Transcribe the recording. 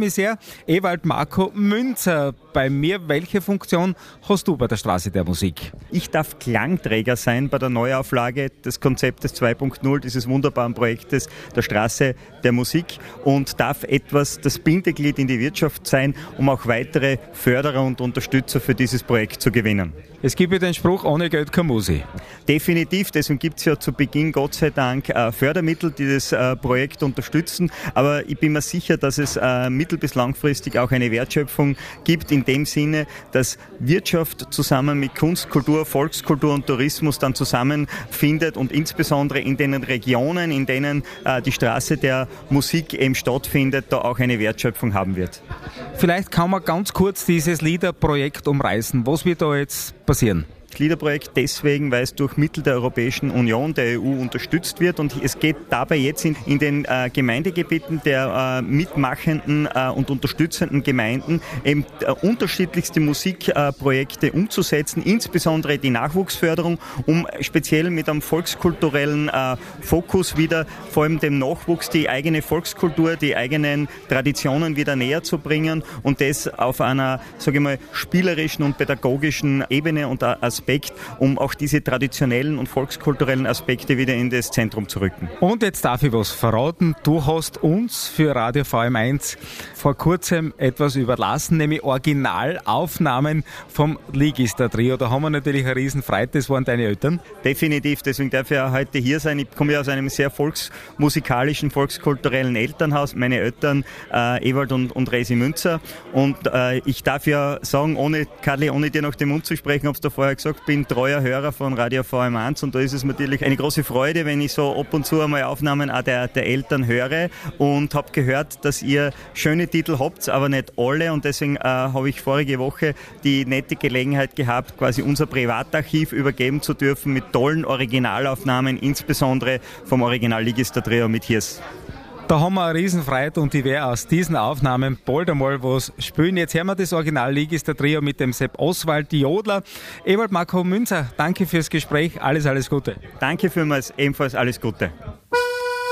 mich sehr. Ewald Marco Münzer bei mir. Welche Funktion hast du bei der Straße der Musik? Ich darf Klangträger sein bei der Neuauflage des Konzeptes 2.0, dieses wunderbaren Projektes der Straße der Musik und darf etwas das Bindeglied in die Wirtschaft sein, um auch weitere Förderer und Unterstützer für dieses Projekt zu gewinnen. Es gibt ja den Spruch, ohne Geld keine Musik. Definitiv, deswegen gibt es ja zu Beginn Gott sei Dank Fördermittel, die das Projekt unterstützen, aber ich bin mir sicher, dass es mittel- bis langfristig auch eine Wertschöpfung gibt, in dem Sinne, dass Wirtschaft zusammen mit Kunst, Kultur, Volkskultur und Tourismus dann zusammenfindet und insbesondere in den Regionen, in denen die Straße der Musik eben stattfindet, da auch eine Wertschöpfung haben wird. Vielleicht kann man ganz kurz dieses LIDA-Projekt umreißen. Was wird da jetzt passieren? Das LIDA-Projekt deswegen, weil es durch Mittel der Europäischen Union, der EU, unterstützt wird und es geht dabei jetzt in den Gemeindegebieten der mitmachenden und unterstützenden Gemeinden eben unterschiedlichste Musikprojekte umzusetzen, insbesondere die Nachwuchsförderung, um speziell mit einem volkskulturellen Fokus wieder vor allem dem Nachwuchs die eigene Volkskultur, die eigenen Traditionen wieder näher zu bringen und das auf einer, sage ich mal, spielerischen und pädagogischen Ebene und Aspekt, um auch diese traditionellen und volkskulturellen Aspekte wieder in das Zentrum zu rücken. Und jetzt darf ich was verraten. Du hast uns für Radio VM1 vor kurzem etwas überlassen, nämlich Originalaufnahmen vom Ligister-Trio. Da haben wir natürlich eine Riesenfreude. Das waren deine Eltern? Definitiv, deswegen darf ich heute hier sein. Ich komme ja aus einem sehr volksmusikalischen, volkskulturellen Elternhaus. Meine Eltern Ewald und Resi Münzer. Und ich darf ja sagen, Karli, ohne dir noch den Mund zu sprechen, hab's da vorher gesagt, bin treuer Hörer von Radio VM1 und da ist es natürlich eine große Freude, wenn ich so ab und zu einmal Aufnahmen auch der Eltern höre und habe gehört, dass ihr schöne Titel habt, aber nicht alle und deswegen habe ich vorige Woche die nette Gelegenheit gehabt, quasi unser Privatarchiv übergeben zu dürfen mit tollen Originalaufnahmen, insbesondere vom Original Ligister-Trio mit Hirs. Da haben wir eine Riesenfreude und ich werde aus diesen Aufnahmen bald einmal was spielen. Jetzt hören wir das Original Ligister-Trio mit dem Sepp Oswald, die Jodler. Ewald Marco Münzer, danke fürs Gespräch. Alles Gute. Danke vielmals, ebenfalls alles Gute.